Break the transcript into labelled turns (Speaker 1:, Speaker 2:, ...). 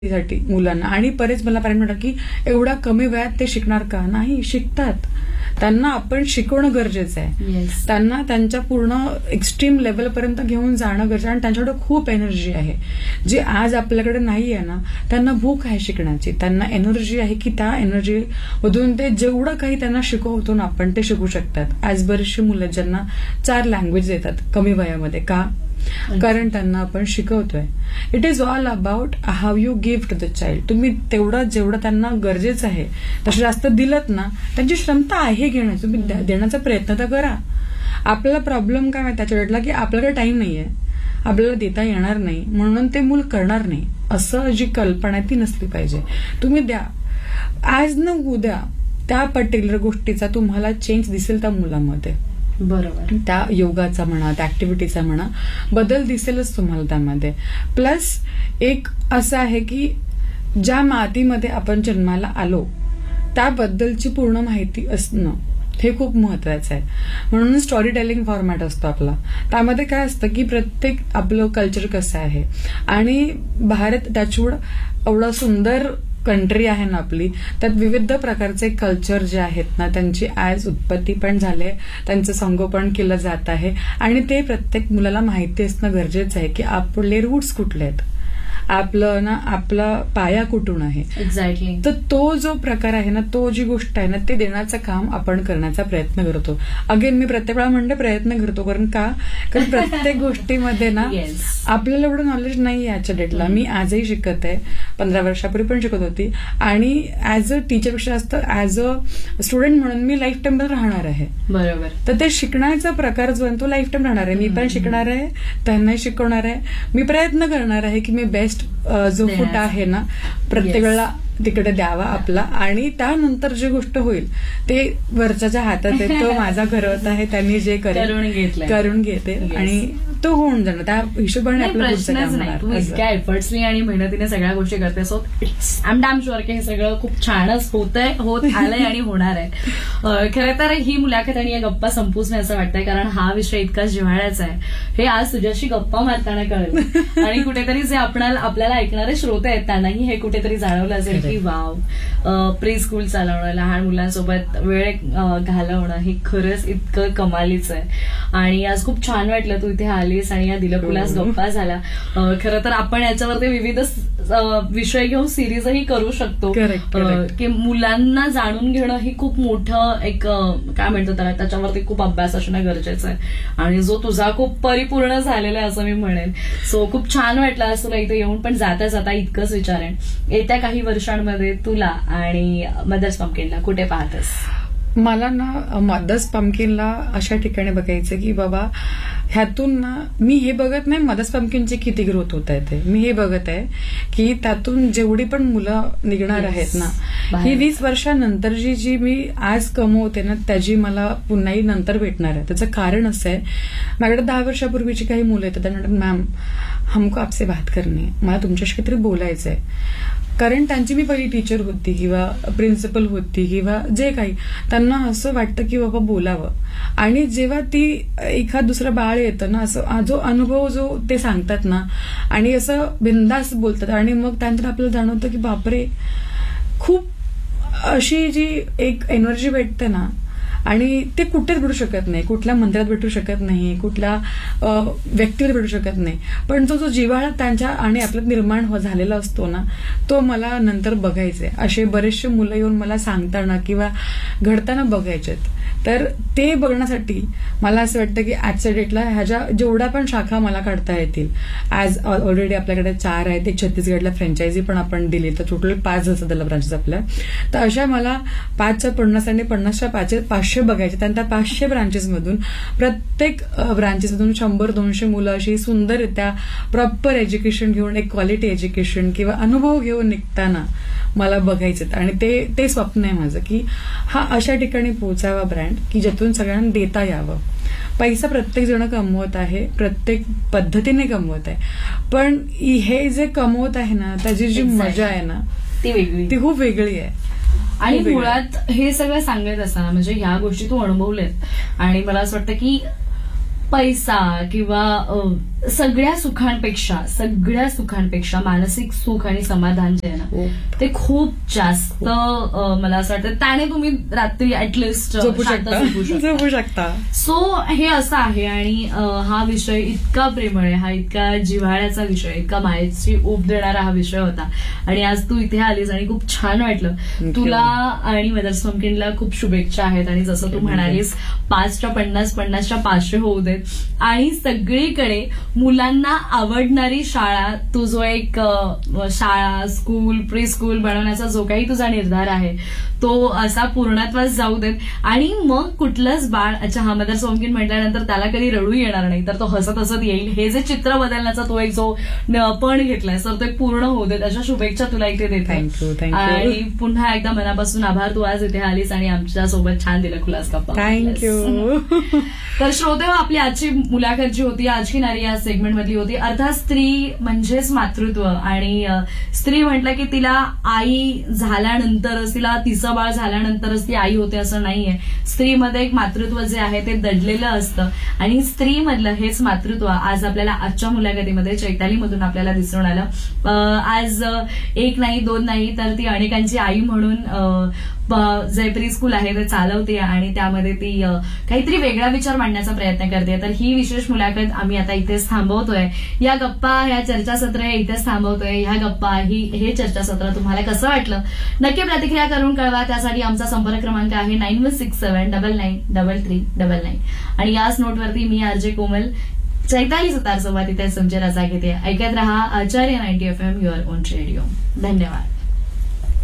Speaker 1: साठी मुलांना. आणि बरेच मला पॅरेंट म्हणतात की एवढा कमी वयात ते शिकणार का? नाही, शिकतात. त्यांना आपण शिकवणं गरजेचं आहे. त्यांना त्यांच्या पूर्ण एक्स्ट्रीम लेवलपर्यंत घेऊन जाणं गरजेचं आहे. आणि त्यांच्याकडे खूप एनर्जी आहे जी आज आपल्याकडे नाही आहे ना. त्यांना भूक आहे शिकण्याची, त्यांना एनर्जी आहे की त्या एनर्जी मधून ते जेवढं काही त्यांना शिकवतो ना आपण ते शिकू शकतात. आज बरीचशी मुलं ज्यांना 4 लँग्वेज येतात कमी वयामध्ये. का? कारण त्यांना आपण शिकवतोय. It is all about how you give to the child. तुम्ही तेवढं जेवढं त्यांना गरजेचं आहे तसं जास्त दिलत ना, त्यांची क्षमता आहे घेण्याची, तुम्ही देण्याचा प्रयत्न तर करा. आपल्याला प्रॉब्लेम काय माहिती त्याच्या वेळेला की आपल्याकडे टाइम नाहीये, आपल्याला देता येणार नाही म्हणून ते मूल करणार नाही असं जी कल्पना आहे ती नसली पाहिजे. तुम्ही द्या. आज न उद्या त्या पर्टिक्युलर गोष्टीचा तुम्हाला चेंज दिसेल त्या मुलामध्ये.
Speaker 2: बरोबर.
Speaker 1: त्या योगाचा म्हणा, त्या ऍक्टिव्हिटीचा म्हणा, बदल दिसेलच तुम्हाला त्यामध्ये. प्लस एक असं आहे की ज्या मातीमध्ये आपण जन्माला आलो त्याबद्दलची पूर्ण माहिती असणं हे खूप महत्वाचं आहे. म्हणून स्टोरी टेलिंग फॉर्मॅट असतो आपला. त्यामध्ये काय असतं की प्रत्येक आपलं कल्चर कसं आहे आणि भारत त्याच्यावर एवढा सुंदर कंट्री आहे ना आपली, त्यात विविध प्रकारचे कल्चर जे आहेत ना त्यांची आज उत्पत्ती पण झाले, त्यांचं संगोपन केलं जात आहे आणि ते प्रत्येक मुलाला माहिती असणं गरजेचं आहे की आपले रूट्स कुठले आहेत, आपलं ना आपला पाया कुठून आहे.
Speaker 2: एक्झॅक्टली.
Speaker 1: तर तो जो प्रकार आहे ना, तो जी गोष्ट आहे ना ते देण्याचं काम आपण करण्याचा प्रयत्न करतो. अगेन मी प्रत्येक वेळा म्हणते प्रयत्न करतो. कारण प्रत्येक गोष्टीमध्ये ना आपल्याला एवढं नॉलेज नाही याच्या डेटला. मी आजही शिकत आहे, 15 वर्षापूर्वी पण शिकत होती आणि ऍज अ टीचरपेक्षा जास्त ऍज अ स्टुडंट म्हणून मी लाईफ टाइम राहणार आहे.
Speaker 2: बरोबर.
Speaker 1: तर ते शिकण्याचा प्रकार जो आहे तो लाईफ टाइम राहणार आहे. मी पण शिकणार आहे, त्यांनाही शिकवणार आहे. मी प्रयत्न करणार आहे की मी बेस्ट जो फूट आहे ना प्रत्येक वेळेला तिकडे द्यावा आपला. आणि त्यानंतर जी गोष्ट होईल ते वरच्या हातात आहे. तो माझा घरवत आहे, त्यांनी जे करून घेते आणि तो होऊन जाणार. त्या हिशोबाने आपलं
Speaker 2: प्रश्नच नाही. तू इतक्या एफर्ट्सनी आणि मेहनतीने सगळ्या गोष्टी करते. So I am damn sure की हे सगळं खूप छानच होत आलंय आणि होणार आहे. खरं तर ही मुलाखत आणि या गप्पा संपूच नाही असं वाटतंय, कारण हा विषय इतका जिव्हाळ्याचा आहे हे आज तुझ्याशी गप्पा मारताना कळलं. आणि कुठेतरी जे आपल्याला ऐकणारे श्रोते आहेत त्यांनाही हे कुठेतरी जाणवलं असेल की वाव, प्री स्कूल चालवणं, लहान मुलांसोबत वेळ घालवणं हे खरंच इतकं कमालीच आहे. आणि आज खूप छान वाटलं तू इथे आलीस आणि या दिलखुलास गप्पा झाल्या. खरं तर आपण याच्यावरती विविध विषय घेऊन सिरीजही करू शकतो की मुलांना जाणून घेणं ही खूप मोठं एक काय म्हणतो त्याच्यावरती खूप अभ्यास असणं गरजेचं आहे आणि जो तुझा खूप परिपूर्ण झालेला आहे असं मी म्हणेन. सो खूप छान वाटलं आज तुला इथे येऊन. पण जाता जाता इतकंच विचारेन, येत्या काही वर्षांमध्ये तुला आणि मदर्स पंपकिनला कुठे पाहतेस?
Speaker 1: मला ना मदर्स पंपकिनला अशा ठिकाणी बघायचं की बाबा ह्यातून ना मी हे बघत नाही मदर्स पंपकिनची किती ग्रोथ होत आहे ते. मी हे बघत आहे की त्यातून जेवढी पण मुलं निघणार आहेत ना ही 20 वर्षानंतर जी मी आज कमवते ना त्याची मला पुन्हाही नंतर भेटणार आहे. त्याचं कारण असं आहे, माझ्याकडे 10 वर्षापूर्वीची काही मुलं येतात त्यांना म्हणतात मॅम हमको आपसे बात करनी है, मला तुमच्याशी काहीतरी बोलायचं आहे. कारण त्यांची मी पहिली टीचर होती किंवा प्रिन्सिपल होती किंवा जे काही, त्यांना असं वाटतं की बाबा बोलावं. आणि जेव्हा ती एखाद दुसरं बाळ येतं ना असं जो अनुभव जो ते सांगतात ना आणि असं बिनधास्त बोलतात आणि मग त्यानंतर आपल्याला जाणवतं की बापरे खूप अशी जी एक एनर्जी भेटते ना आणि ते कुठेच भेटू शकत नाही, कुठल्या मंदिरात भेटू शकत नाही, कुठल्या व्यक्तीवर भेटू शकत नाही. पण तो जो जिव्हाळा त्यांच्या आणि आपल्यात निर्माण झालेला असतो ना तो मला नंतर बघायचा आहे. असे बरेचसे मुलं येऊन मला सांगताना किंवा घडताना बघायचेत. तर ते बघण्यासाठी मला असं वाटतं की आजच्या डेटला ह्याच्या जेवढ्या पण शाखा मला काढता येतील, आज ऑलरेडी आपल्याकडे 4 आहेत, एक छत्तीसगडला फ्रँचायझी पण आपण दिली तर टोटल 5 असं त्याला ब्रांचेस आपल्या. तर अशा मला 5च्या 50 आणि 50च्या 500 बघायचे. आणि त्या 500 ब्रांचेसमधून प्रत्येक ब्रांचेसमधून 100-200 मुलं अशी सुंदररित्या प्रॉपर एज्युकेशन घेऊन एक क्वालिटी एज्युकेशन किंवा अनुभव घेऊन निघताना मला बघायचे. आणि ते स्वप्न आहे माझं की हा अशा ठिकाणी पोहोचावा ब्रँड की ज्यातून सगळ्यांना देता यावं. पैसा प्रत्येक जण कमवत आहे, प्रत्येक पद्धतीने कमवत आहे, पण हे जे कमवत आहे ना त्याची जी मजा आहे ना ती खूप वेगळी आहे.
Speaker 2: आणि मुळात हे सगळं सांगत असताना म्हणजे ह्या गोष्टी तू अनुभवल्यात आणि मला असं वाटतं की पैसा किंवा सगळ्या सुखांपेक्षा मानसिक सुख आणि समाधान जे आहे ना ते खूप जास्त मला असं वाटतं त्याने तुम्ही रात्री ऍटलिस्ट
Speaker 1: झोपू शकता.
Speaker 2: सो हे असं आहे आणि हा विषय इतका प्रेमळ आहे, हा इतका जिव्हाळ्याचा विषय, इतका मायेची ऊब देणारा हा विषय होता आणि आज तू इथे आलीस आणि खूप छान वाटलं. तुला आणि मदर्स पम्पकिनला खूप शुभेच्छा आहेत आणि जसं तू म्हणालीस 5च्या 50, 50च्या 500 होऊ देत आणि सगळीकडे मुलांना आवडणारी शाळा, तो जो एक शाळा, स्कूल, प्री स्कूल बनवण्याचा जो काही तुझा निर्धार आहे तो असा पूर्णत्वास जाऊ देत आणि मग कुठलंच बाळ, अच्छा हा मदर्स पम्पकिन म्हटल्यानंतर त्याला कधी रडू येणार नाही, तर तो हसत हसत येईल. हे जे चित्र बदलण्याचा तो एक जो पण घेतलाय तर ते पूर्ण होऊ देत, अशा शुभेच्छा तुला इथे देते.
Speaker 1: थँक्यू.
Speaker 2: आणि पुन्हा एकदा मनापासून आभार, तू आज इथे आलीस आणि आमच्या सोबत छान दिलं खुलास गप्पा.
Speaker 1: थँक्यू.
Speaker 2: तर श्रोते, आपली आजची मुलाखत जी होती, आज की नारी या सेगमेंट मधली होती. अर्थात स्त्री म्हणजेच मातृत्व आणि स्त्री म्हटलं की तिला आई झाल्यानंतरच, तिला तिचं बाळ झाल्यानंतरच ती आई होते असं नाहीये. स्त्रीमध्ये एक मातृत्व जे आहे ते दडलेलं असतं आणि स्त्रीमधलं हेच मातृत्व आज आपल्याला आजच्या मुलाखतीमध्ये चैतालीमधून आपल्याला दिसून आलं. आज 1 नाही 2 नाही तर ती अनेकांची आई म्हणून जे प्री स्कूल आहे ते चालवते आणि त्यामध्ये ती काहीतरी वेगळा विचार मांडण्याचा प्रयत्न करते. तर ही विशेष मुलाखत आम्ही आता इथेच थांबवतोय. या गप्पा, ह्या चर्चासत्र इथेच थांबवतोय. ह्या गप्पा, हे चर्चासत्र तुम्हाला कसं वाटलं नक्की प्रतिक्रिया करून कळवा. त्यासाठी आमचा संपर्क क्रमांक आहे 9167993399 आणि याच नोटवरती मी आरजे कोमल चैताली सुतार सोबत इथे तुमचे रजा घेते. ऐकत रहा आचार्य 90 FM युअर ओन रेडिओ. धन्यवाद.